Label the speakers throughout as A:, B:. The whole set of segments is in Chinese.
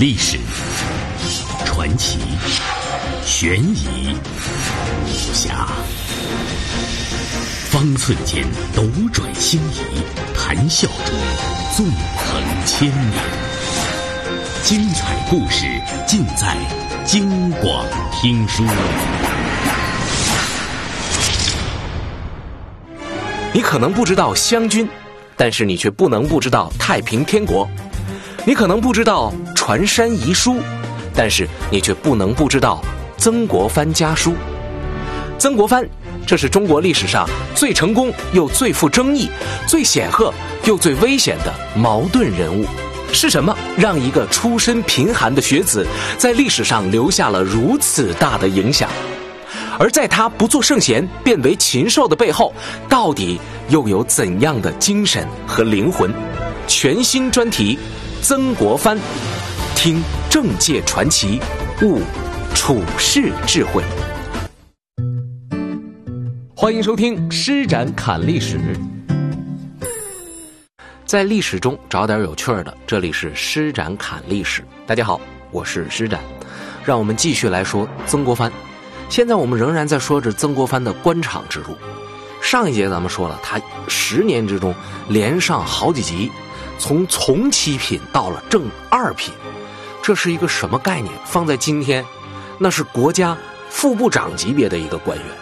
A: 历史、传奇、悬疑、武侠，方寸间斗转星移，谈笑中纵横千年。精彩故事尽在京广听书。
B: 你可能不知道湘军，但是你却不能不知道太平天国。你可能不知道传山遗书，但是你却不能不知道曾国藩家书。曾国藩，这是中国历史上最成功又最富争议、最显赫又最危险的矛盾人物。是什么让一个出身贫寒的学子在历史上留下了如此大的影响？而在他不做圣贤变为禽兽的背后，到底又有怎样的精神和灵魂？全新专题，曾国藩，听政界传奇，悟处世智慧。欢迎收听施展侃历史。在历史中找点有趣的，这里是施展侃历史。大家好，我是施展，让我们继续来说曾国藩。现在我们仍然在说着曾国藩的官场之路。上一节咱们说了，他10年之中连上好几级，从从7品到了正2品，这是一个什么概念？放在今天，那是国家副部长级别的一个官员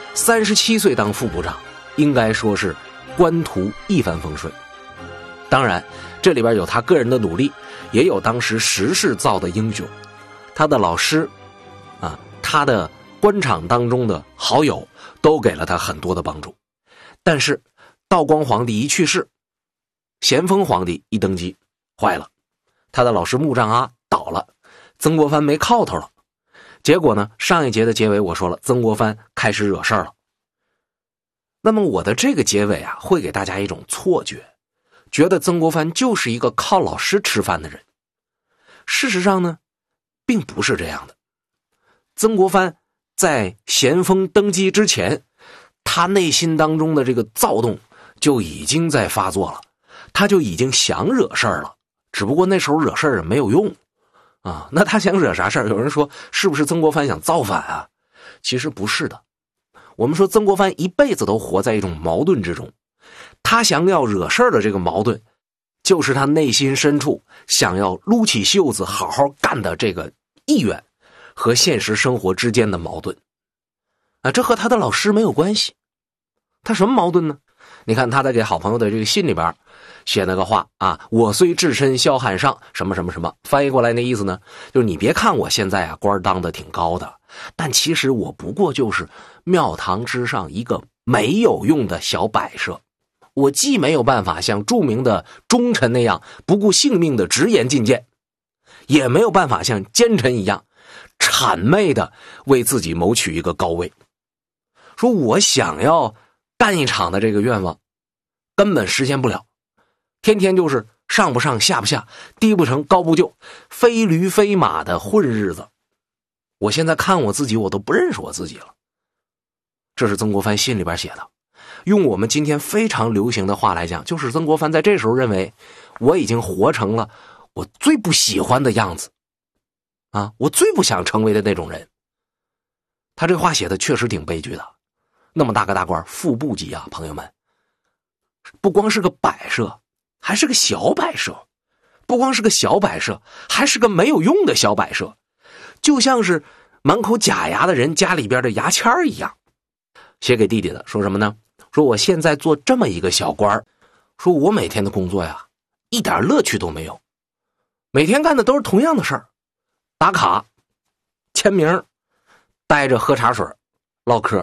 B: ，37岁当副部长，应该说是官途一帆风顺。当然这里边有他个人的努力，也有当时时势造的英雄，他的老师他的官场当中的好友都给了他很多的帮助。但是道光皇帝一去世，咸丰皇帝一登基，坏了，他的老师穆丈阿倒了，曾国藩没靠头了。结果呢，上一节的结尾我说了，曾国藩开始惹事儿了。那么我的这个结尾会给大家一种错觉，觉得曾国藩就是一个靠老师吃饭的人。事实上呢，并不是这样的。曾国藩在咸丰登基之前，他内心当中的这个躁动就已经在发作了，他就已经想惹事儿了，只不过那时候惹事儿没有用啊。那他想惹啥事儿？有人说是不是曾国藩想造反啊？其实不是的。我们说曾国藩一辈子都活在一种矛盾之中，他想要惹事儿的这个矛盾，就是他内心深处想要撸起袖子好好干的这个意愿和现实生活之间的矛盾这和他的老师没有关系。他什么矛盾呢？你看他在给好朋友的这个信里边写那个话我虽置身霄汉上，什么什么什么，翻译过来那意思呢，就是你别看我现在官当得挺高的，但其实我不过就是庙堂之上一个没有用的小摆设。我既没有办法像著名的忠臣那样不顾性命的直言进谏，也没有办法像奸臣一样谄媚的为自己谋取一个高位。说我想要干一场的这个愿望根本实现不了，天天就是上不上下不下，低不成高不就，非驴非马的混日子。我现在看我自己，我都不认识我自己了。这是曾国藩信里边写的。用我们今天非常流行的话来讲，就是曾国藩在这时候认为我已经活成了我最不喜欢的样子我最不想成为的那种人。他这话写的确实挺悲剧的。那么大个大官，副部级朋友们，不光是个摆设，还是个小摆设，不光是个小摆设，还是个没有用的小摆设，就像是满口假牙的人家里边的牙签一样。写给弟弟的说什么呢？说我现在做这么一个小官，说我每天的工作一点乐趣都没有，每天干的都是同样的事儿，打卡、签名、待着喝茶水、唠嗑。